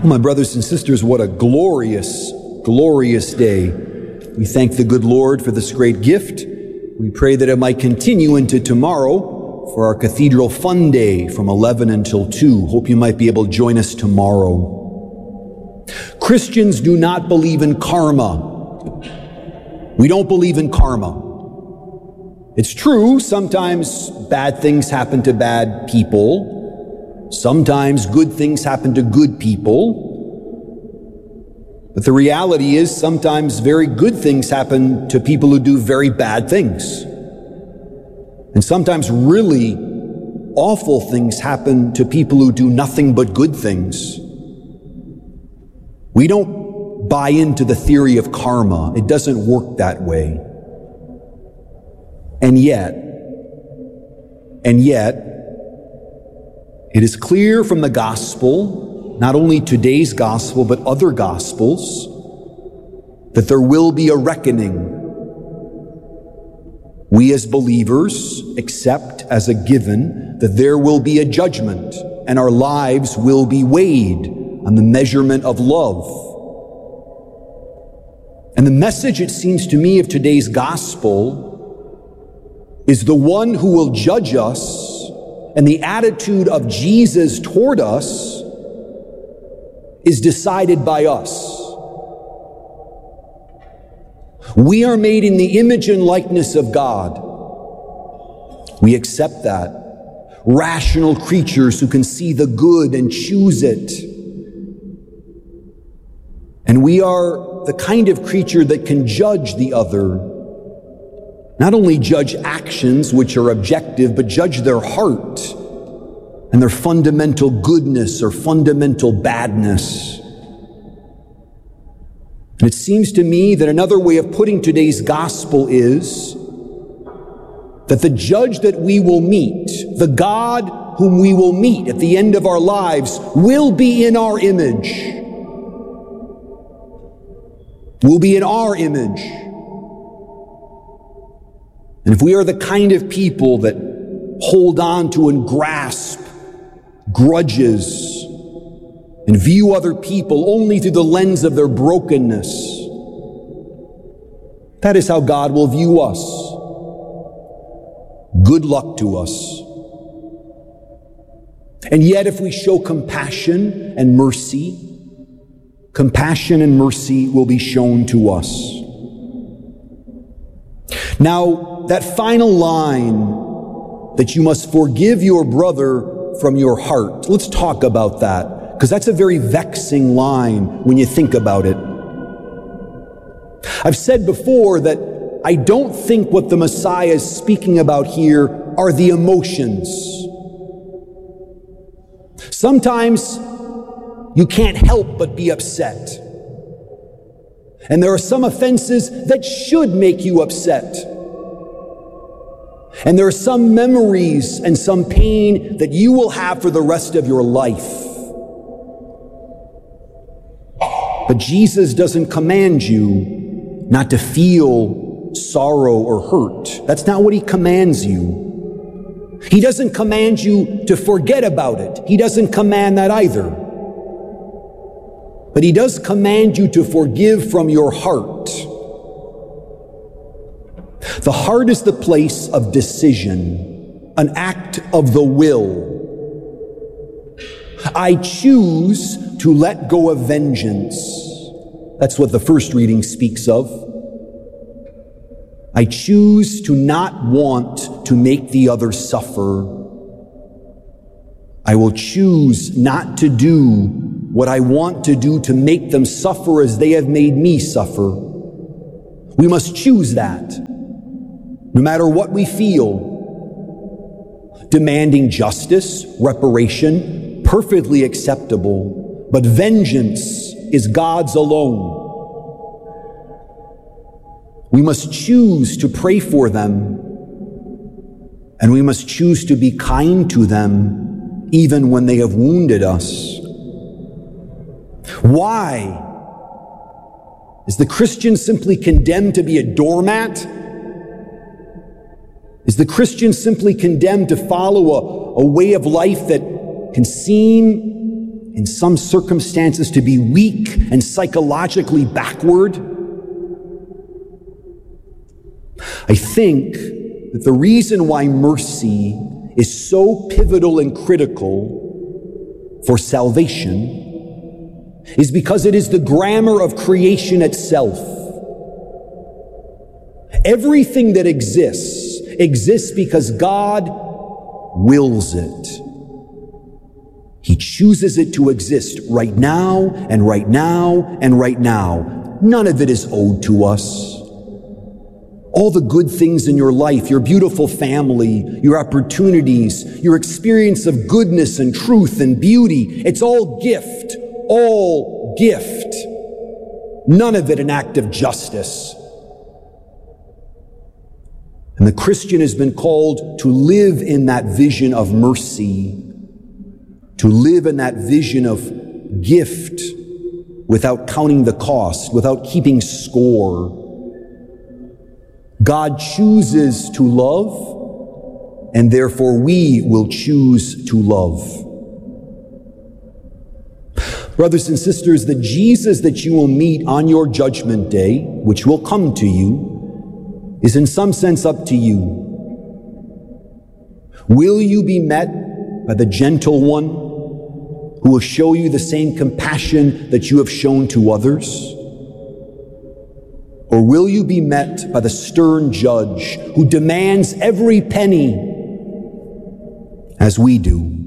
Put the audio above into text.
My brothers and sisters, what a glorious, glorious day. We thank the good Lord for this great gift. We pray that it might continue into tomorrow for our Cathedral Fun Day from 11 until 2. Hope you might be able to join us tomorrow. Christians do not believe in karma. We don't believe in karma. It's true, sometimes bad things happen to bad people. Sometimes good things happen to good people. But the reality is sometimes very good things happen to people who do very bad things. And sometimes really awful things happen to people who do nothing but good things. We don't buy into the theory of karma. It doesn't work that way. And yet, it is clear from the gospel, not only today's gospel, but other gospels, that there will be a reckoning. We as believers accept as a given that there will be a judgment and our lives will be weighed on the measurement of love. And the message, it seems to me, of today's gospel is the one who will judge us, and the attitude of Jesus toward us is decided by us. We are made in the image and likeness of God. We accept that. Rational creatures who can see the good and choose it. And we are the kind of creature that can judge the other. Not only judge actions, which are objective, but judge their heart and their fundamental goodness or fundamental badness. And it seems to me that another way of putting today's gospel is that the judge that we will meet, the God whom we will meet at the end of our lives, will be in our image. Will be in our image. And if we are the kind of people that hold on to and grasp grudges and view other people only through the lens of their brokenness, that is how God will view us. Good luck to us. And yet, if we show compassion and mercy will be shown to us. Now, that final line that you must forgive your brother from your heart, let's talk about that, because that's a very vexing line when you think about it. I've said before that I don't think what the Messiah is speaking about here are the emotions. Sometimes you can't help but be upset. And there are some offenses that should make you upset. And there are some memories and some pain that you will have for the rest of your life. But Jesus doesn't command you not to feel sorrow or hurt. That's not what he commands you. He doesn't command you to forget about it. He doesn't command that either. But he does command you to forgive from your heart. The heart is the place of decision, an act of the will. I choose to let go of vengeance. That's what the first reading speaks of. I choose to not want to make the other suffer. I will choose not to do what I want to do to make them suffer as they have made me suffer. We must choose that. No matter what we feel, demanding justice, reparation, perfectly acceptable, but vengeance is God's alone. We must choose to pray for them, and we must choose to be kind to them, even when they have wounded us. Why? Is the Christian simply condemned to be a doormat? Is the Christian simply condemned to follow a way of life that can seem in some circumstances, to be weak and psychologically backward? I think that the reason why mercy is so pivotal and critical for salvation is because it is the grammar of creation itself. Everything that exists because God wills it. He chooses it to exist right now and right now and right now. None of it is owed to us. All the good things in your life, your beautiful family, your opportunities, your experience of goodness and truth and beauty, it's all gift. All gift. None of it an act of justice. And the Christian has been called to live in that vision of mercy, to live in that vision of gift without counting the cost, without keeping score. God chooses to love, and therefore we will choose to love. Brothers and sisters, the Jesus that you will meet on your judgment day, which will come to you, is in some sense up to you. Will you be met by the gentle one who will show you the same compassion that you have shown to others? Or will you be met by the stern judge who demands every penny as we do?